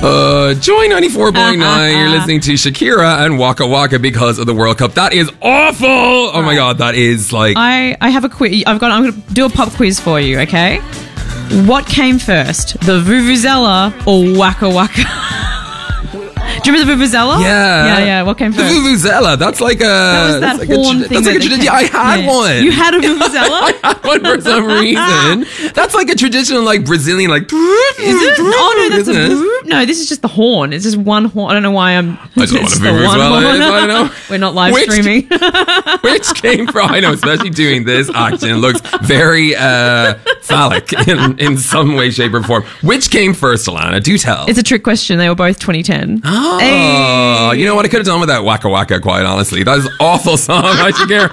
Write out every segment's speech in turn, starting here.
Joy 94.9. You're listening to Shakira and Waka Waka because of the World Cup. That is awful. Oh my God, that is like. I have a quiz. I'm going to do a pop quiz for you. Okay. What came first, the Vuvuzela or Waka Waka? Do you remember the Vuvuzela? Yeah. What came The first? Vuvuzela. That's like a. That was that horn thing. That's like a tradition. I had one. You had a Vuvuzela? I had one for some reason. That's like a traditional, like Brazilian, like. Is it? Oh no, that's a Vuvu. No, this is just the horn. It's just one horn. I don't know why I'm. I don't know what a Vuvuzela is. I don't know. We're not live streaming. Which came from? I know, especially doing this action looks very phallic in some way, shape, or form. Which came first, Alana? Do tell. It's a trick question. They were both 2010. Oh, hey. You know what? I could have done with that Waka Waka, quite honestly. That is an awful song by Shakira.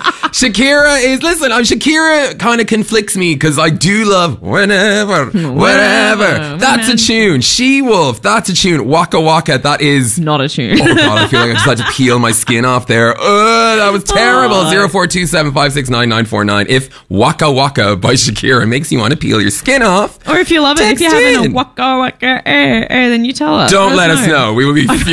Shakira kind of conflicts me because I do love whenever. That's a tune. She-Wolf, that's a tune. Waka Waka, that is... not a tune. Oh God, I feel like I just had to peel my skin off there. That was terrible. 0427569949. If Waka Waka by Shakira makes you want to peel your skin off. Or if you love it, if you're having a Waka Waka, then you tell us. Don't let us know. We will be furious.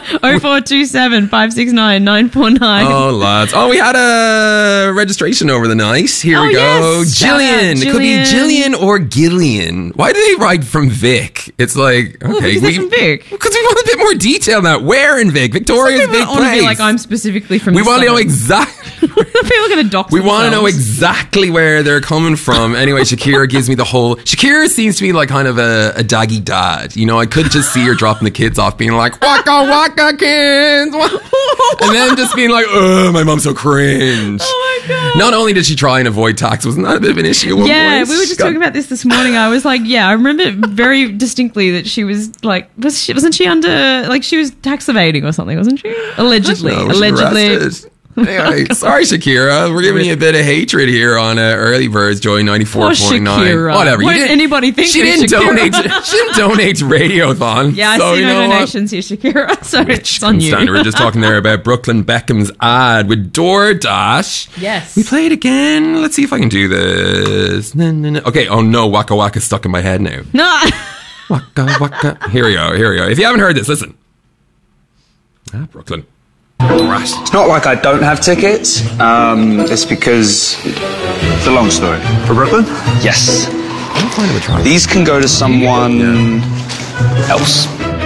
0427569949. Oh, lads. Oh, we had a registration over the night. Here we go. Yes. Jillian. It could be Jillian or Gillian. Why do they write from Vic? It's like, okay. Because they're from Vic. Because we want a bit more detail on that. Where in Vic? Victoria's big place. place. Like I'm specifically from We want to know exactly. People are going to dox We want to know themselves. exactly where they're coming from. Anyway, Shakira gives me the whole... Shakira seems to be like kind of a daggy dad. You know, I could just see her dropping the kids off being like, Waka Waka kids. And then just being like, oh, my mom's so cringe. Oh my God. Not only did she try and avoid tax, wasn't that a bit of an issue at one point? We were just talking about this morning. I was like, I remember very distinctly that she was like, wasn't she under, like she was tax evading or something, wasn't she? Allegedly. Anyway, sorry, Shakira. We're giving you a bit of hatred here on Early Birds, Joy 94.9. Whatever. What did anybody think? She didn't donate. She didn't donate to Radiothon. Yeah, I see no donations here, Shakira. So it's on you. We were just talking there about Brooklyn Beckham's ad with DoorDash. Yes. We play it again. Let's see if I can do this. Okay. Oh no, Waka Waka's stuck in my head now. No. Waka Waka. Here we go. If you haven't heard this, listen. Brooklyn. It's not like I don't have tickets. It's because it's a long story. For Brooklyn? Yes. These can go to someone else.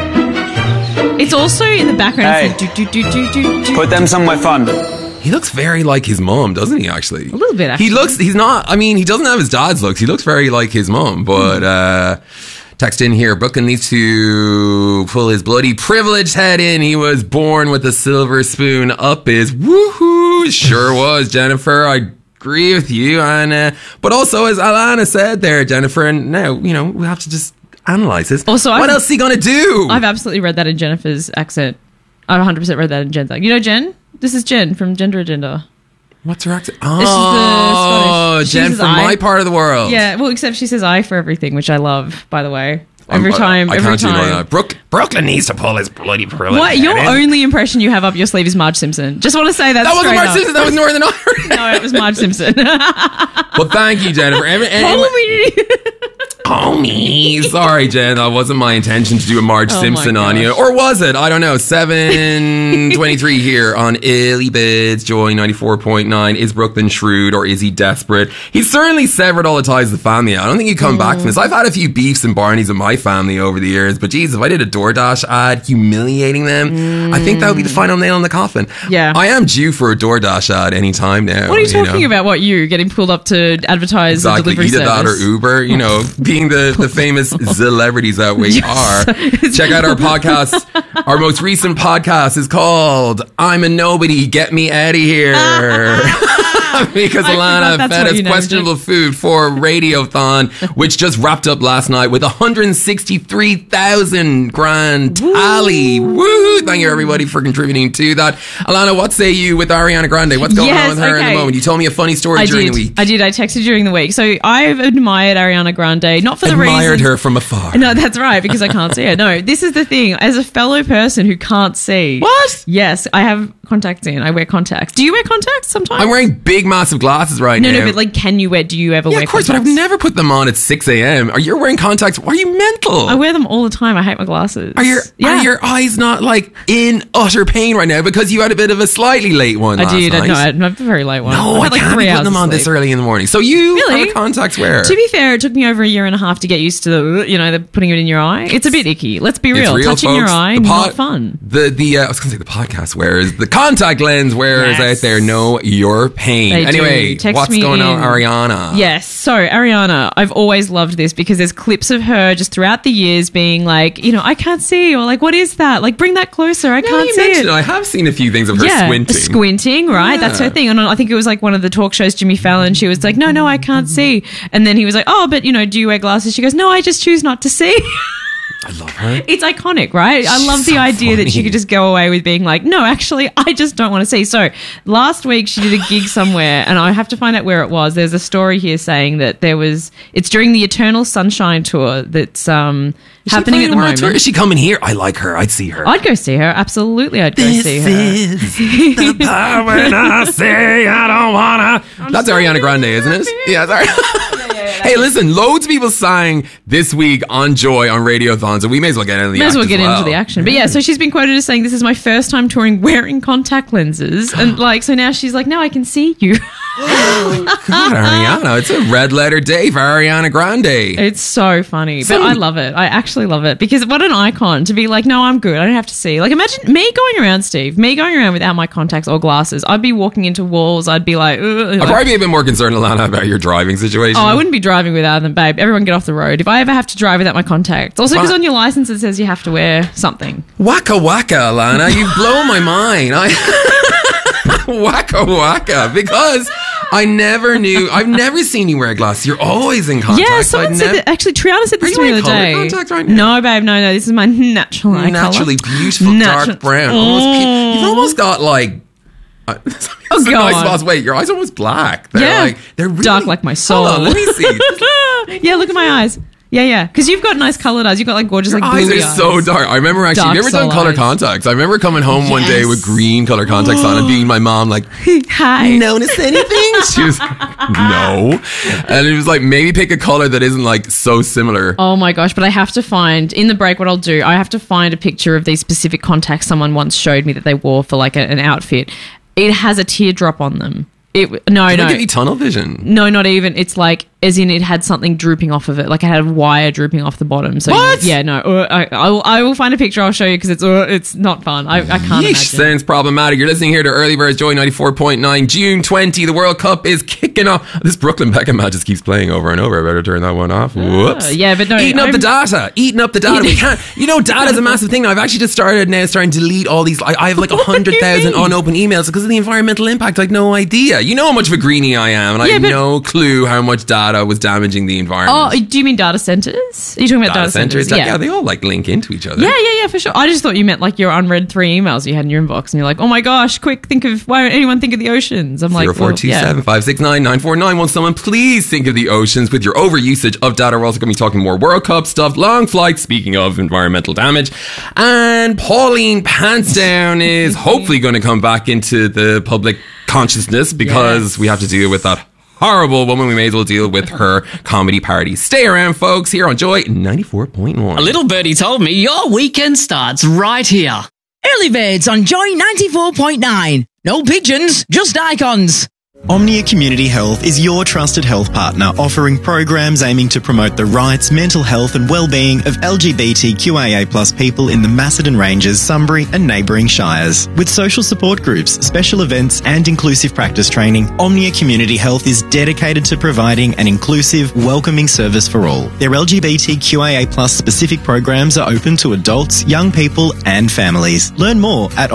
It's also in the background. Hey. Put them somewhere fun. He looks very like his mom, doesn't he, actually? A little bit, actually. He's not, I mean, he doesn't have his dad's looks. He looks very like his mom, but, text in here, Brooklyn needs to pull his bloody privileged head in. He was born with a silver spoon up his woohoo. Sure was, Jennifer. I agree with you. And but also, as Alana said there, Jennifer, and now, you know, we have to just analyze this. Also, what else is he going to do? I've absolutely read that in Jennifer's accent. I've 100% read that in Jen's accent. You know Jen? This is Jen from Gender Agenda. What's her accent? Oh, Jen from my part of the world. Yeah, well, except she says I for everything, which I love, by the way. I can't do that. Brooklyn needs to pull his bloody privilege. What? Your only impression you have up your sleeve is Marge Simpson. Just want to say that wasn't Marge Simpson. That was Northern Irish. No, it was Marge Simpson. Well, thank you, Jennifer. Homie. Sorry, Jen. That wasn't my intention to do a Marge Simpson on you. Or was it? I don't know. 7:23 here on Illy Bids, Joy 94.9. Is Brooklyn shrewd or is he desperate? He's certainly severed all the ties to the family. I don't think he'd come back from this. I've had a few beefs and barneys with my family over the years, but geez, if I did a DoorDash ad humiliating them, I think that would be the final nail in the coffin. Yeah. I am due for a DoorDash ad any time now. What are you talking about? What, you getting pulled up to advertise the delivery service? Either that or Uber, you know, being the famous celebrities that we are. Check out our podcast. Our most recent podcast is called I'm a Nobody, Get Me Out of Here. Because Alana fed us questionable food for Radiothon, which just wrapped up last night with 163,000 grand tally. Woo! Thank you, everybody, for contributing to that. Alana, what say you with Ariana Grande? What's going on with her at the moment? You told me a funny story during the week. I did. I texted during the week. So I've admired Ariana Grande, not for the reason... Admired her from afar. No, that's right, because I can't see her. No, this is the thing. As a fellow person who can't see... What? Yes, I have contacts in. I wear contacts. Do you wear contacts sometimes? I'm wearing big, massive glasses right now. No, but like, do you ever wear of course, contacts? but I've never put them on at 6 a.m. Are you wearing contacts? Are you mental? I wear them all the time. I hate my glasses. Are your eyes not like in utter pain right now because you had a bit of a slightly late one last night? No, I had a very late one. No, I can't be putting them on this early in the morning. So you are a contacts wearer. To be fair, it took me over a year and a half to get used to the putting it in your eye. It's a bit icky. Let's be real. Touching folks. your eye, not fun. I was going to say the podcast wearers, the contact lens wearers out there know your pain. Anyway, what's going on, Ariana? Yes. So, Ariana, I've always loved this because there's clips of her just throughout the years being like, I can't see, or like, what is that? Like, bring that closer. I can't see it. I have seen a few things of her squinting. Squinting, right? Yeah. That's her thing. And I think it was like one of the talk shows, Jimmy Fallon, she was like, no, I can't see. And then he was like, oh, but do you wear glasses? She goes, no, I just choose not to see. I love her. It's iconic, right? I love the idea that she could just go away with being like, no, actually, I just don't want to see. So last week she did a gig somewhere, and I have to find out where it was. There's a story here saying that it's during the Eternal Sunshine Tour that's happening at the moment. Is she coming here? I like her. I'd see her. I'd go see her. Absolutely, I'd go see her. This is the part when I say I don't wanna. That's Ariana Grande, isn't it? Yeah, sorry. Hey, listen, loads of people sang this week on Joy on Radiothon, so we may as well get into the action. Into the action. But yeah, so she's been quoted as saying, this is my first time touring wearing contact lenses. And so now she's like, now I can see you. God, Ariana, it's a red letter day for Ariana Grande. It's so funny, but I love it. I actually love it because what an icon to be like, no, I'm good. I don't have to see. Like, imagine me going around without my contacts or glasses. I'd be walking into walls. I'd be like, ugh. I'd probably be a bit more concerned, Alana, about your driving situation. Oh, I wouldn't be driving without them, babe. Everyone get off the road. If I ever have to drive without my contacts. Also, because on your license it says you have to wear something. Waka waka, Alana. You blow my mind. Waka waka. Because I never knew. I've never seen you wear glasses. You're always in contacts. Yeah, someone said that. Actually, Triana said this to me the other day. Contacts right now? No, babe, no. This is my natural eye naturally color. Beautiful dark brown. You've almost got like. That's a nice boss. Wait, your eyes are almost black. They're really dark like my soul. Hold on, let me see. Yeah, look at my eyes. Yeah. Because you've got nice coloured eyes. You've got like gorgeous, your like bluey eyes are so dark. I remember actually, have you ever done colour contacts? I remember coming home one day with green colour contacts on and being my mom like, hi. Notice anything? She was no. And it was like, maybe pick a colour that isn't like so similar. Oh my gosh, but I have to find, in the break what I'll do, I have to find a picture of these specific contacts someone once showed me that they wore for like an outfit. It has a teardrop on them. Did it give you tunnel vision? No, not even. It's like, as in it had something drooping off of it. Like it had a wire drooping off the bottom. So what? Yeah, no. I will find a picture. I'll show you because it's not fun. I can't imagine. Sounds problematic. You're listening here to Early Birds Joy 94.9. June 20. The World Cup is kicking off. This Brooklyn Beckham match just keeps playing over and over. I better turn that one off. Whoops. Yeah, but no. Eating up the data. We can't. Data's a massive thing now. I've actually just starting to delete all these. I have like 100,000 unopened emails because of the environmental impact. I had no idea. You know how much of a greenie I am, and I have no clue how much data was damaging the environment. Oh, do you mean data centers? Are you talking about data centers? Yeah, they all like link into each other. Yeah, for sure. I just thought you meant like your unread 3 emails you had in your inbox, and you're like, oh my gosh, quick, why don't anyone think of the oceans? I'm like, 0427 569 949. Won't someone please think of the oceans with your overusage of data? We're also going to be talking more World Cup stuff, long flights, speaking of environmental damage. And Pauline Pantsdown is hopefully going to come back into the public consciousness because we have to deal with that horrible woman. We may as well deal with her comedy party. Stay around, folks, here on Joy 94.1. A little birdie told me your weekend starts right here. Early Birds on Joy 94.9. No pigeons, just icons. Omnia Community Health is your trusted health partner, offering programs aiming to promote the rights, mental health and well-being of LGBTQIA+ people in the Macedon Ranges, Sunbury and neighbouring shires. With social support groups, special events and inclusive practice training, Omnia Community Health is dedicated to providing an inclusive, welcoming service for all. Their LGBTQIA+ specific programs are open to adults, young people and families. Learn more at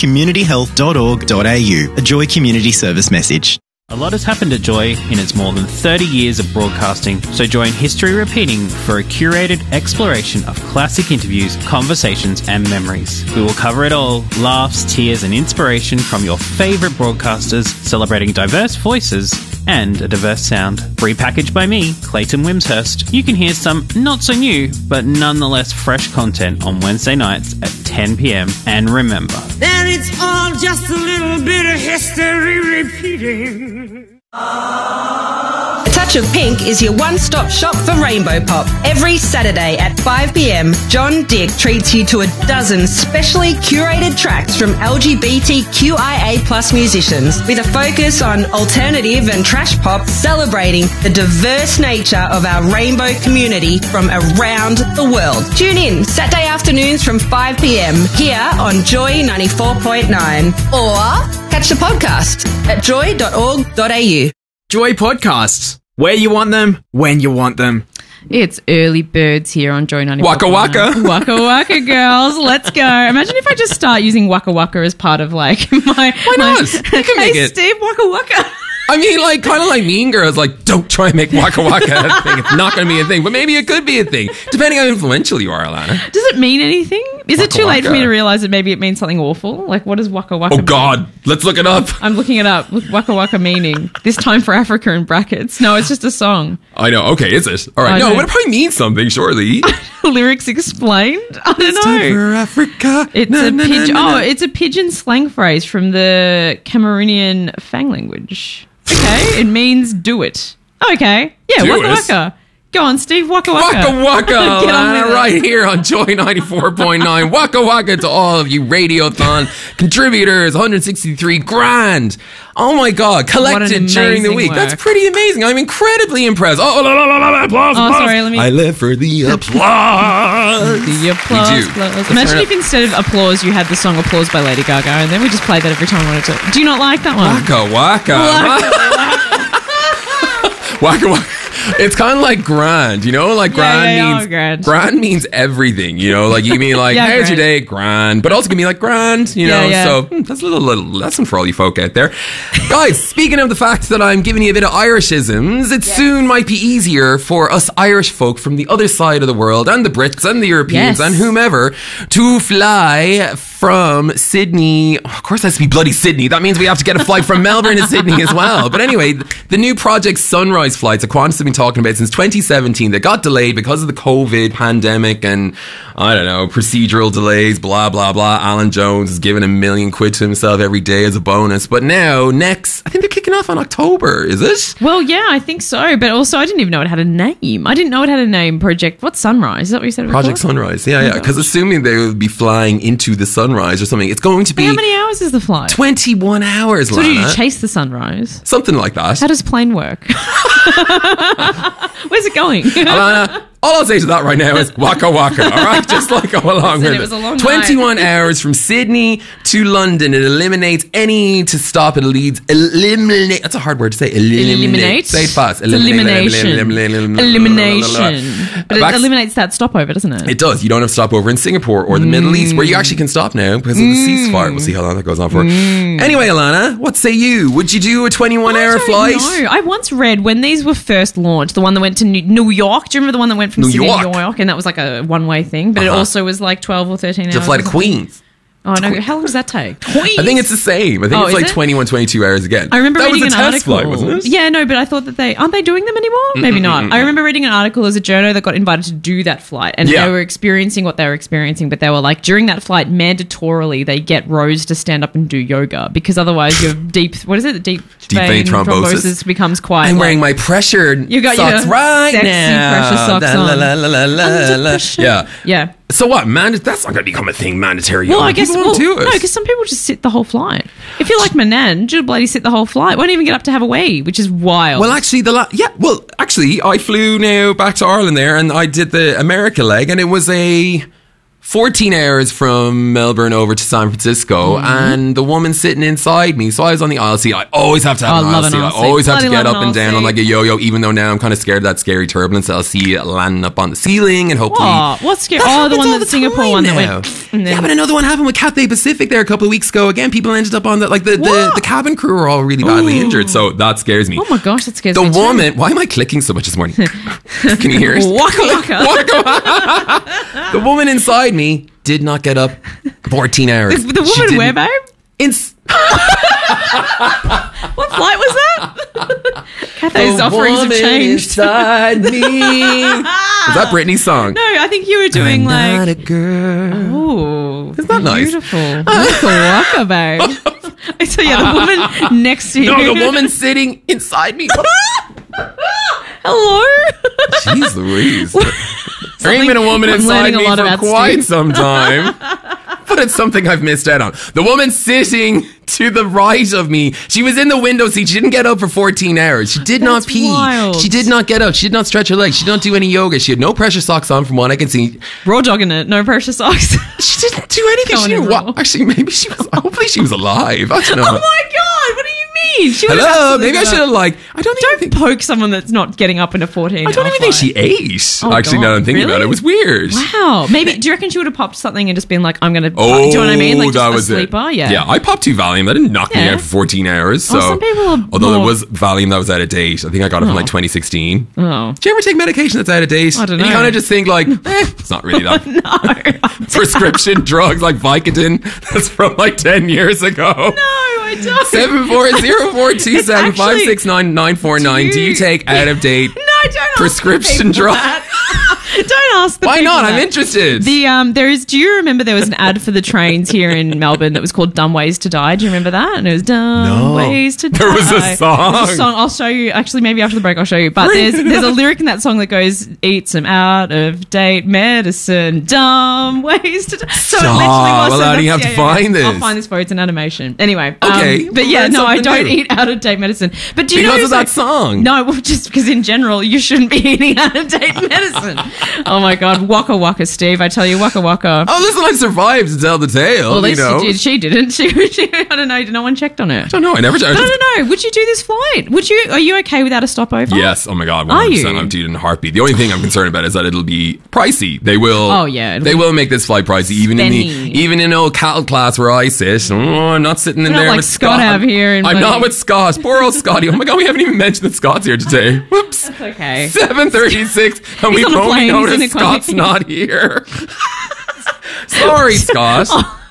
omniacommunityhealth.org.au, a Joy Community Service message. A lot has happened at Joy in its more than 30 years of broadcasting, so join History Repeating for a curated exploration of classic interviews, conversations and memories. We will cover it all, laughs, tears and inspiration from your favourite broadcasters, celebrating diverse voices and a diverse sound. Repackaged by me, Clayton Wimshurst, you can hear some not so new, but nonetheless fresh content on Wednesday nights at 10 p.m. And remember, then it's all just a little bit of history repeating. A Touch of Pink is your one-stop shop for Rainbow Pop. Every Saturday at 5 p.m, John Dick treats you to a dozen specially curated tracks from LGBTQIA+ musicians with a focus on alternative and trash pop, celebrating the diverse nature of our rainbow community from around the world. Tune in Saturday afternoons from 5 p.m. here on Joy 94.9, or catch the podcast at joy.org.au. Joy Podcasts. Where you want them, when you want them. It's early birds here on Joy 94. Waka waka. Waka waka, girls. Let's go. Imagine if I just start using waka waka as part of like my... Why not? You can make it. Steve, waka waka. I mean, like, kind of like Mean Girls, like, don't try and make Waka Waka a thing. It's not going to be a thing, but maybe it could be a thing, depending how influential you are, Alana. Does it mean anything? Is Waka it too late for waka. me to realise that maybe it means something awful? Like, what does Waka Waka Oh, mean? God. Let's look it up. I'm looking it up. Waka Waka meaning. This time for Africa in brackets. No, it's just a song. I know. Okay, is it? All right. I No, know. but it probably means something, surely. Lyrics explained? I don't know. Time for Africa. It's a pigeon. Oh, it's a pigeon slang phrase from the Cameroonian Fang language. Okay, it means do it. Okay, yeah, Do waka it? waka. Go on, Steve, waka waka. Waka Waka, Get on Alana, with it. right here on Joy 94.9. Waka Waka to all of you Radiothon contributors, 163 grand. Oh my God, collected during the amazing week. work. That's pretty amazing. I'm incredibly impressed. Oh, applause, Oh, applause. sorry, let me- I live for the applause. The applause. We do. applause. Let's Imagine turn if instead of applause you had the song Applause by Lady Gaga, and then we just played that every time we wanted to. Do you not like that one? Waka Waka. Waka Waka. It's kind of like grand, you know? Like grand means grand. means everything, you know? Like you mean like, Yeah, how's your grand. day? Grand. But also can be like grand, you know? Yeah. So that's a little lesson for all you folk out there. Guys, speaking of the fact that I'm giving you a bit of Irishisms, it soon might be easier for us Irish folk from the other side of the world and the Brits and the Europeans Yes. and whomever to fly from Sydney. Oh, of course, it has to be bloody Sydney. That means we have to get a flight from Melbourne to Sydney as well. But anyway, the new Project Sunrise flights that Qantas have been talking about since 2017, they got delayed because of the COVID pandemic and, I don't know, procedural delays, blah, blah, blah. Alan Jones is giving £1 million to himself every day as a bonus. But now, next, I think they're kicking off on October, is it? Well, yeah, I think so. But also, I didn't even know it had a name. I didn't know it had a name. Project, what's Sunrise? Is that what you said? It was Project called? Sunrise, yeah. Because assuming they will be flying into the sunrise or something, it's going to But be how many hours is the flight? 21 hours, So do you Lana. chase the sunrise? Something like that. How does plane work? Where's it going? Alana, all I'll say to that right now is waka waka, all right? Just like go along Listen, with it was a long 21 hours from Sydney to London. It eliminates any to stop. It leads, eliminate. That's a hard word to say. Eliminate? Say it fast. It's elimination. Elimination. But it eliminates that stopover, doesn't it? It does. You don't have to stop over in Singapore or the Middle East, where you actually can stop now because of the ceasefire. We'll see how long that goes on for. Anyway, Alana, what say you? Would you do a 21-hour flight? No, I once read when these were first launched, the one that went to New York. Do you remember the one that went from New Sydney York. to New York? And that was like a one-way thing, but it also was like 12 or 13 hours. To fly to Queens. Oh, no. How long does that take? Queens? I think it's the same. I think Oh, it's is like it? 21, 22 hours again. I remember that reading was a an test article. flight, wasn't it? Yeah, no, but I thought that aren't they doing them anymore? Maybe not. I remember reading an article as a journo that got invited to do that flight, and Yeah. they were experiencing what they were experiencing, but they were like, during that flight, mandatorily, they get Rose to stand up and do yoga, because otherwise your deep vein thrombosis becomes quite... I'm like, wearing my pressure You got socks your right sexy now. pressure socks La, la, on. la, la, la, la, Under la. pressure. Yeah. Yeah. So what? That's not going to become a thing. Mandatory. Well, yoga. I guess People won't do it. no, because some people just sit the whole flight. If you're like Manan, you'll bloody sit the whole flight. Won't even get up to have a wee, which is wild. Well, actually, I flew now back to Ireland there, and I did the America leg, and it was a 14 hours from Melbourne over to San Francisco, and the woman sitting inside me, so I was on the aisle seat. I always have to have Oh, an love aisle an seat. I aisle seat. always have to Bloody get love up an and aisle down on seat. like a yo-yo, even though now I'm kind of scared of that scary turbulence. I'll see it landing up on the ceiling, and hopefully... Oh, what's scary? That Oh, the happens one all that the Singapore time one that now. went... And then, Yeah, but another one happened with Cathay Pacific there a couple of weeks ago. Again, people ended up on the the cabin crew were all really badly injured, so that scares me. oh my gosh, that scares The me too. woman, why am I clicking so much this morning? Can you hear it? Waka waka. The woman inside me did not get up 14 hours. The She woman didn't- where, babe? What flight was that? Cathay's offerings have changed. Inside me. Was that Britney's song? No, I think you were doing I'm not like. a girl. Oh, Isn't that nice? Beautiful. Waka, babe. So yeah, the woman next to you. No, the woman sitting inside me. Hello. Jeez Louise. There ain't been a woman I'm inside learning a me lot for about quite Steve. some time. But it's something I've missed out on. The woman sitting to the right of me, she was in the window seat. She didn't get up for 14 hours. She did not pee. wild. She did not get up. She did not stretch her legs. She did not do any yoga. She had no pressure socks on from what I can see. Raw dogging it. No pressure socks. She didn't do anything. Going She didn't in raw. Actually, maybe she was. Hopefully she was alive. I don't know. Oh my god! What do you mean? She was Hello? absolutely Maybe I should have not- I don't think. Don't poke someone that's not getting up in a 14. I don't even think she ate. Oh, Actually, God. now that I'm thinking about it, it was weird. Wow. Maybe. Do you reckon she would have popped something and just been like, "I'm gonna"? Oh, do you know what I mean? Like just that a was sleeper. it. Yeah. Yeah, I popped 2 Valium. That didn't knock me Yeah. out for 14 hours. So, some people are although there more- was Valium that was out of date. I think I got it from like 2016. Oh. Do you ever take medication that's out of date? I don't And you know. kind of just think like, it's not really that. No. Prescription drugs like Vicodin, that's from like 10 years ago. No, I don't. 74042756949. Do you take out of date No, don't ask prescription the people drugs? that. Don't ask the Why people not? that. I'm interested. There is. Do you remember there was an ad for the trains here in Melbourne that was called "Dumb Ways to Die"? Do you remember that? And it was "Dumb No. Ways to Die." There was a song. There's a song. I'll show you. Actually, maybe after the break, I'll show you. But there's a lyric in that song that goes, "Eat some out of date medicine. Dumb ways to die." So it literally Stop. was. Well, how do you have to find this? I'll find this for you. It's an animation. Anyway. Okay. But yeah, Learn no, I something don't new. eat out of date medicine. But do you Because know of that song. No, well, just because in general you shouldn't be eating out of date medicine. Oh my god, waka waka, Steve! I tell you, waka waka. Oh, listen, I survived to tell the tale. Well, at least you know. she did. She didn't. She I don't know. No one checked on her. I don't know. I never. But I don't know. Would you do this flight? Would you? Are you okay without a stopover? Yes. Oh my God. 100%. Are you? I'm doing it in a heartbeat. The only thing I'm concerned about is that it'll be pricey. They will. Oh, yeah, it'll They be will make this flight pricey. Even in old cattle class where I sit. Oh, I'm not sitting in Not there like with Scott out here in I'm bloody- not with Scott. Poor old Scotty. Oh my God. We haven't even mentioned that Scott's here today. Whoops. That's okay. 7:36, and He's we've on a only plane, he's in noticed economy. Scott's not here. Sorry, Scott.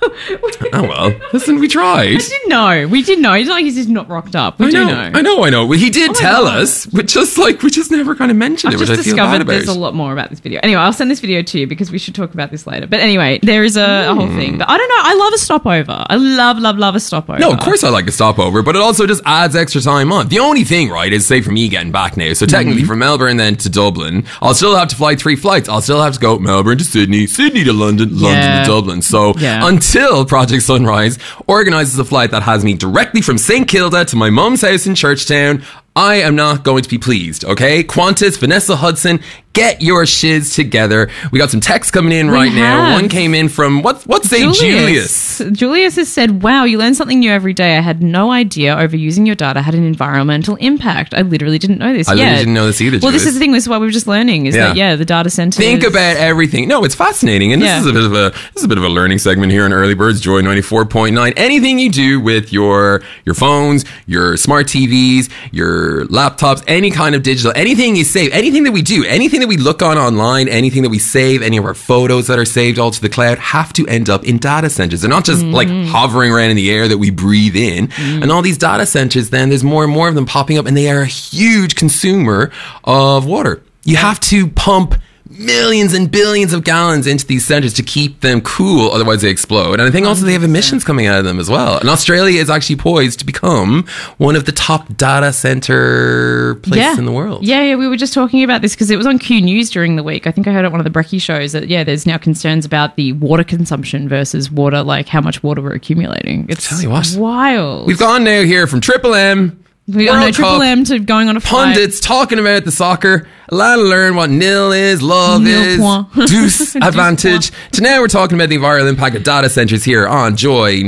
Oh well. Listen, we tried. We did know. It's not like he's just not rocked up. We do know. I know. Well, he did Oh my tell God. us, but just like we just never kind of mentioned I've it, which just I feel bad discovered about. there's a lot more about this video. Anyway, I'll send this video to you because we should talk about this later. But anyway, there is a whole thing. But I don't know. I love a stopover. I love a stopover. No, of course I like a stopover, but it also just adds extra time on. The only thing, right, is say for me getting back now. So technically from Melbourne then to Dublin, I'll still have to fly 3 flights. I'll still have to go Melbourne to Sydney, Sydney to London, London Yeah. to Dublin. So Yeah. until Project Sunrise organises a flight that has me directly from St Kilda to my mum's house in Churchtown, I am not going to be pleased, okay? Qantas, Vanessa Hudson, get your shiz together. We got some texts coming in right now. have. One came in from, what's say Julius? Julius has said, "Wow, you learn something new every day. I had no idea overusing your data had an environmental impact. I literally didn't know this. I literally didn't know this either, Well, this Julius. is the thing. This is what we were just learning. Is that the data centers. Think about everything. No, it's fascinating, and Yeah. this is a bit of a learning segment here on Early Birds Joy 94.9. Anything you do with your phones, your smart TVs, your laptops, any kind of digital, anything you save, anything that we do, anything that we look on online, anything that we save, any of our photos that are saved all to the cloud have to end up in data centers. They're not just like hovering around in the air that we breathe in. And all these data centers, then there's more and more of them popping up, and they are a huge consumer of water. You have to pump millions and billions of gallons into these centers to keep them cool, otherwise they explode. And I think also they have emissions coming out of them as well. And Australia is actually poised to become one of the top data center places in the world. Yeah, we were just talking about this because it was on Q News during the week. I think I heard it on one of the Brekkie shows that, there's now concerns about the water consumption versus water, like how much water we're accumulating. It's Tell you what. wild. We've gone now here from Triple M. We got no World Triple Cup, M to going on a flight. pundits talking about the soccer, a lot to learn what nil is, love Nil is, point. deuce advantage. To now we're talking about the environmental impact of data centers here on Joy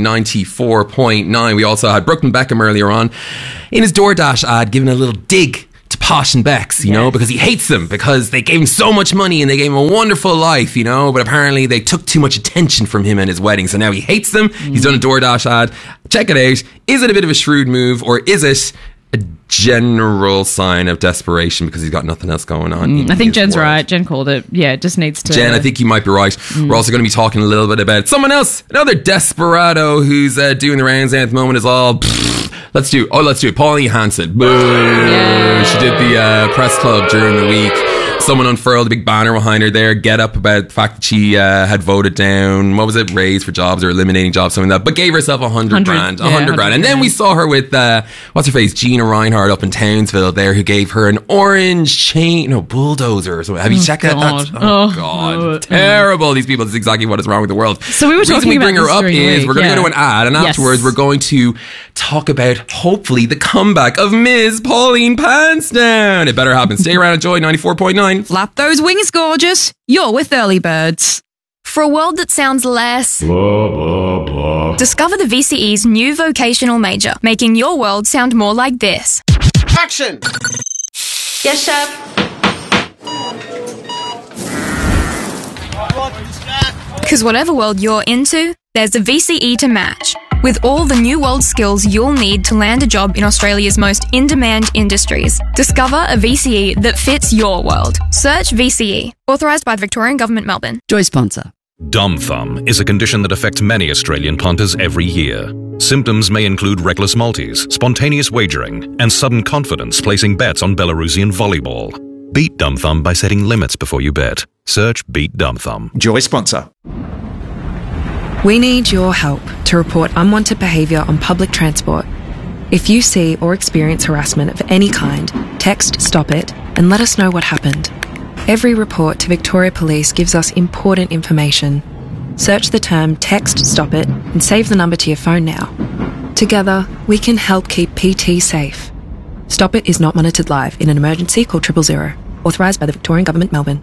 94.9. We also had Brooklyn Beckham earlier on in his DoorDash ad giving a little dig to Posh and Becks, you know, because he hates them because they gave him so much money and they gave him a wonderful life, you know, but apparently they took too much attention from him and his wedding. So now he hates them. He's done a DoorDash ad. Check it out. Is it a bit of a shrewd move, or is it a general sign of desperation because he's got nothing else going on? I think his Jen's world? right. Jen called it. Yeah, it just needs to. Jen, I think you might be right. We're also going to be talking a little bit about someone else, another desperado who's doing the rounds at the moment is all Let's do it. Pauline Hanson. Boo. Yeah. She did the press club during the week. Someone unfurled a big banner behind her there. Get up about the fact that she had voted down, what was it, raise for jobs or eliminating jobs, something like that. But gave herself $100 grand. $100 grand. And then we saw her with, what's her face, Gina Reinhardt up in Townsville there, who gave her an orange bulldozer or something. Have you checked that? God. Terrible. These people. This is exactly what is wrong with the world. So we were talking about bring her up is we're going to go to an ad, and afterwards we're going to talk about, hopefully, the comeback of Ms. Pauline Pantsdown. It better happen. Stay around at Joy 94.9. Flap those wings, gorgeous. You're with Early Birds. For a world that sounds less blah, blah, blah. Discover the VCE's new vocational major, making your world sound more like this. Action! Yes, chef. Because whatever world you're into, there's a VCE to match. With all the new world skills you'll need to land a job in Australia's most in-demand industries. Discover a VCE that fits your world. Search VCE. Authorised by the Victorian Government, Melbourne. Joy sponsor. Dumb thumb is a condition that affects many Australian punters every year. Symptoms may include reckless multis, spontaneous wagering, and sudden confidence placing bets on Belarusian volleyball. Beat dumb thumb by setting limits before you bet. Search Beat Dumb Thumb. Joy sponsor. We need your help to report unwanted behaviour on public transport. If you see or experience harassment of any kind, text Stop It and let us know what happened. Every report to Victoria Police gives us important information. Search the term Text Stop It and save the number to your phone now. Together, we can help keep PT safe. Stop It is not monitored live. In an emergency, call 000. Authorised by the Victorian Government, Melbourne.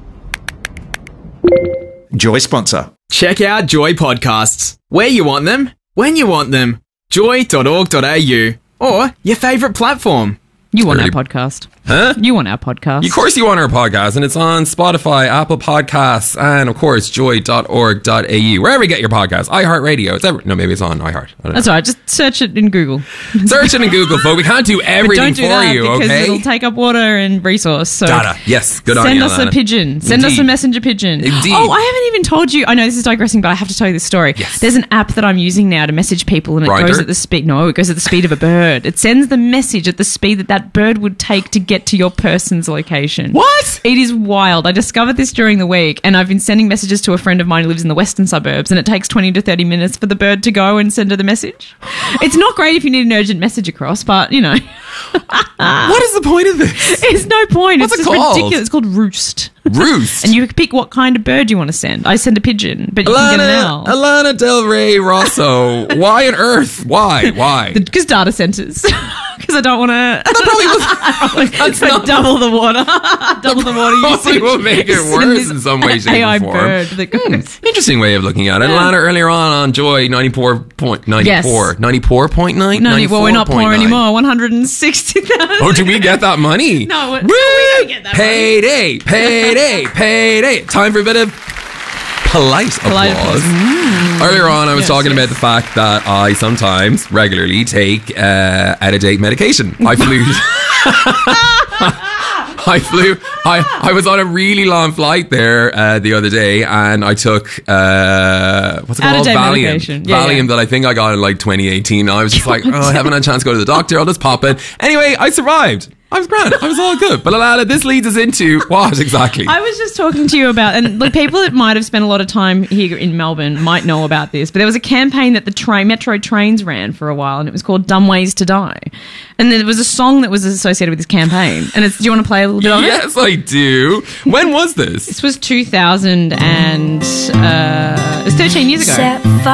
Joy sponsor. Check out Joy podcasts. Where you want them, when you want them. Joy.org.au or your favourite platform. You want our podcast. Huh? You want our podcast. Of course you want our podcast, and it's on Spotify, Apple Podcasts, and of course joy.org.au. Wherever you get your podcasts. iHeartRadio. No, maybe it's on iHeart. That's all right. Just search it in Google. Search it in Google, folks. We can't do everything for you, because okay? It'll take up water and resource. So data. Yes, good on you. Send us a pigeon. Send us a messenger pigeon. Indeed. Oh, I haven't even told you. I know this is digressing, but I have to tell you this story. Yes. There's an app that I'm using now to message people, and it goes at the speed. No, it goes at the speed of a bird. It sends the message at the speed that bird would take to get to your person's location. What? It is wild. I discovered this during the week, and I've been sending messages to a friend of mine who lives in the western suburbs, and it takes 20 to 30 minutes for the bird to go and send her the message. It's not great if you need an urgent message across, but, you know. What is the point of this? It's no point. What's it's it just called? ridiculous. It's called Roost. Roost? And you pick what kind of bird you want to send. I send a pigeon, but you can get an owl. Alana Del Rey Rosso. Why on earth? Why? Because data centers. Because I don't want to... That's not double the water. Double the water usage. Will make it worse in some way, shape, AI or form. Bird that goes. Interesting way of looking at it. Yeah. Alana, earlier on Joy 94.94. Yes. 94.9? Well, we're not poor anymore. 160,000. Oh, do we get that money? No, we don't get that money. Payday. Time for a bit of polite applause. Earlier on, I was talking about the fact that I sometimes, regularly, take out-of-date medication. I was on a really long flight there the other day, and I took what's it called? Valium. Valium that I think I got in like 2018. I was just like, I haven't had a chance to go to the doctor. I'll just pop it. Anyway, I survived. I was grand. I was all good. But Alana, this leads us into what exactly? I was just talking to you about, and like people that might have spent a lot of time here in Melbourne might know about this, but there was a campaign that the Metro Trains ran for a while, and it was called Dumb Ways to Die. And there was a song that was associated with this campaign. And do you want to play a little bit on it? Yes, I do. When was this? This was 2000 and it was 13 years ago.